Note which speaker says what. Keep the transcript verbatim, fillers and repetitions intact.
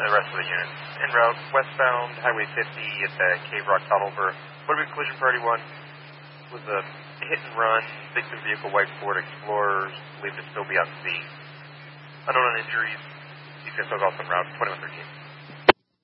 Speaker 1: the rest of the units. En route westbound Highway fifty at the Cave Rock Totover. Motor vehicle collision priority one was a hit and run. Victim vehicle white Ford Explorers, believed to still be on scene. Unknown injuries. These guys are also en route twenty-one thirteen.